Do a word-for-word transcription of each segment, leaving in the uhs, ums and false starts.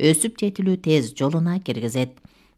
өсүп жетилүү тез жолуна киргизет.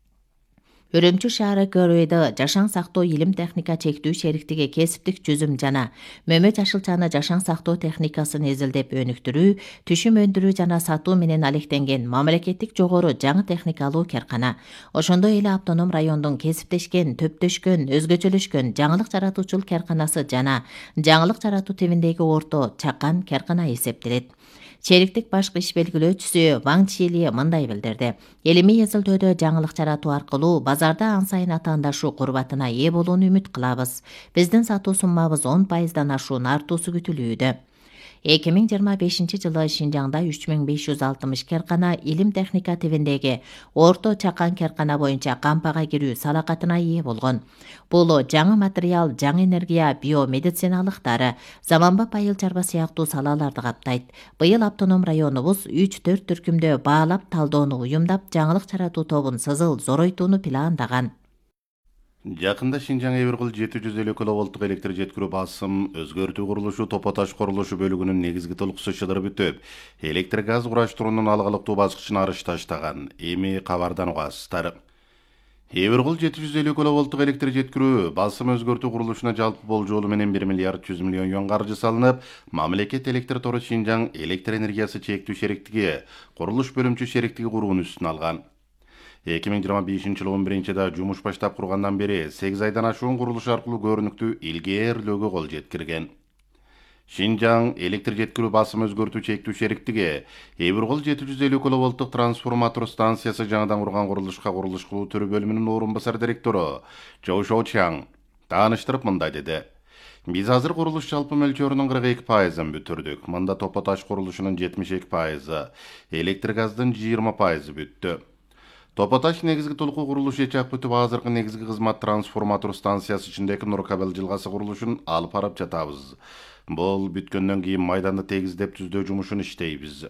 Үрүмчү шаары Көрөйдө жашаң сактоо илим техника чектүү шериктиги кесиптик жүзүм жана мөмө жашылчаны жашаң сактоо техникасын эзилдеп өнүктүрүү, түшүм өндүрүү жана сатуу менен алектенген мамлекеттик жогору жаңы техникалуу каркана. Ошондой эле автоном райондун кесиптешкен, төптөшкөн, өзгөчөлөшкөн жаңылык жаратуучулук карканасы жана жаңылык жаратуу тибиндеги орто чакан каркана эсептелет. Шериктик башкы иш белгилөөчүсү Ваң Чили мындай билдирди. Илимий эзилдөөдө жаңылык жаратуу аркылуу базарда ан сайын атаандашуу курбатына ээ болууну үмүт кылабыз. Биздин сатуу суммабыз он пайыздан ашуун артуусу күтүлүүдө. эки миң жыйырма бешинчи жылы Шинжаңда үч миң беш жүз алтымыш каркана илим техника тибиндеги орто чакан каркана боюнча кампага кирүү салакатына ээ болгон. Бул жаңы материал, жаңы энергия, биомедициналык дары, заманбап айыл чарба сыяктуу салаларды каптайт. Быйыл автоном районубуз үч төрт түркүмдө баалап талдоону уюмдап, жаңылык жаратуу тобун сызыл зоройтууну пландаган. Жакында Шинжаң Эбиркул жети жүз элүү киловолттук электр жеткирүү басым өзгөртүү курулушу Топо Таш курулушу бөлүгүнүн негизги толукусу шыдырып бүтүп, электр газ кураштыруунун алгылыктуу баскычына арыш таштаган. Эми кабардан угасыздар. Эбиркул жети жүз элүү киловолттук электр жеткирүү басым өзгөртүү курулушуна жалпы болжолу менен бир миллиард жүз миллион юан каржы салынып, мамлекет электр тору Шинжаң электр энергиясы чектүү шериктиги курулуш бөлүмчү шериктиги курууну үстүнө алган. эки миң жыйырма бешинчи жылы он биринчи айда жумуш баштап кургандан бери сегиз айдан ашуун курулуш аркылуу көрүнүктүү илгээрлөөгө кол жеткирген. Шинжаң электр жеткирүү басым өзгөртүү чектүү шериктиги Эбиркул жети жүз элүү киловолттук трансформатор станциясы жаңыдан курган курулушка курулуш кылуу бөлүмүнүн орун басар директору Чоу Шоучаң тааныштырып мындай деди. Биз азыр курулуш жалпы мөлчөрүнүн кырк эки пайызын бүтүрдүк. Мында Топо Таш курулушунун жетимиш эки пайызы, электр газдын жыйырма пайызы бүттү. Топо Таш негизги толуку курулуш ичак бүтүп, азыркы негизги кызмат трансформатор станциясы ичиндеги Нуркабел жылгасы курулушун алып барып жатабыз. Бул бүткөндөн кийин майданды тегиздеп түздөө жумушун иштейбиз.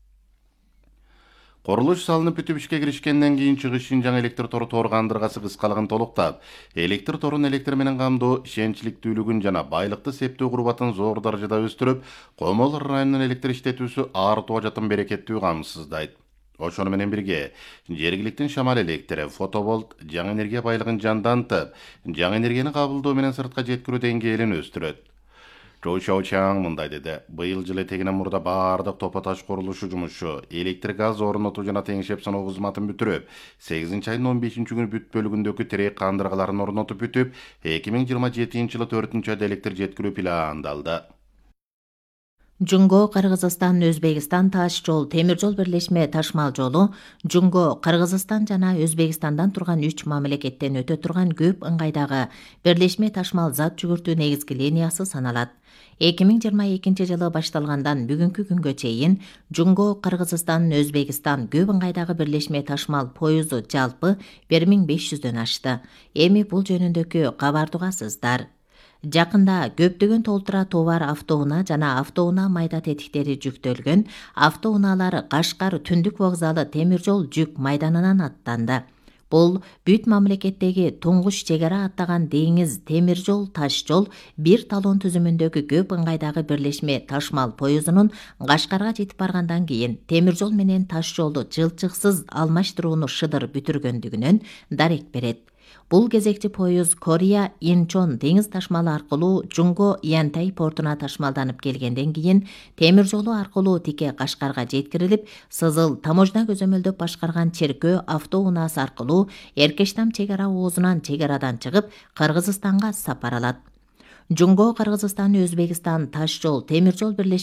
Курулуш салынып бүтүп ишке киришкенден кийин чыгыш Шинжаң электр тору торгандыргасы кыскалыгын толуктап, электр торун электр менен камдоо ишенчликтүүлүгүн жана байлыкты септөө курбатын зор даражада өстүрүп, Комол районунун электр иштетүүсү артууга жатын берекеттүү камсыздайт. Ошону менен бирге жергиликтин шамал электри, фотоболт жаңы энергия байлыгын жандантып, жаңы энергияны кабылдоо менен сыртка жеткирүү деңгээлин өстүрөт. Чоу Шоучаң мындай деди. Быйыл жыл этегинен мурда баардык Топо Таш курулушу жумушу, электр газ орнотуу жана теңшеп саноо кызматын бүтүрүп, сегизинчи айдын он бешинчи күнү бүт бөлүгүндөгү терек кандыргаларын орнотуп бүтүп, эки миң жыйырма жетинчи жылы төртүнчү айда электр жеткирүү пландалды. Жунго Кыргызстан Өзбекстан таш жол темир жол бирлешме ташмал жолу Жунго Кыргызстан жана Өзбекстандан турган үч мамлекеттен өтө турган көп ыңгайдагы бирлешме ташмал зат жүгүртүү негизги линиясы саналат. эки миң жыйырма экинчи жылы башталгандан бүгүнкү күнгө чейин Жунго Кыргызстан Өзбекстан көп ыңгайдагы бирлешме ташмал поюзу жалпы бир миң беш жүздөн ашты. Эми бул жөнүндөгү кабарды угасыздар. Жакында көптөгөн толтура товар автоунаа жана автоунаа майда тетиктери жүктөлгөн автоунаалар Кашкар түндүк вокзалы темир жол жүк майданынан аттанды. Бул бүт мамлекеттеги туңгуч чек ара аттаган деңиз темир жол таш жол бир талон түзүмүндөгү көп ыңгайдагы бирлешме ташмал поюзунун Кашкарга жетип баргандан кийин темир жол менен таш жолду жылчыксыз алмаштырууну шыдыр бүтүргөндүгүнөн дарек берет. Бул кезекчи поюз Корея Инчон деңиз ташмалы аркылуу Жунго Янтай портуна ташмалданып келгенден кийин темир жолу аркылуу тике Кашкарга жеткирилип, Сызыл таможня көзөмөлдөп башкарган Черкөө автоунаасы аркылуу Эркештам чек ара оозунан чек арадан чыгып Кыргызстанга сапар алат. Жунго Кыргызстан Өзбекстан таш жол темир жол бирлешмеси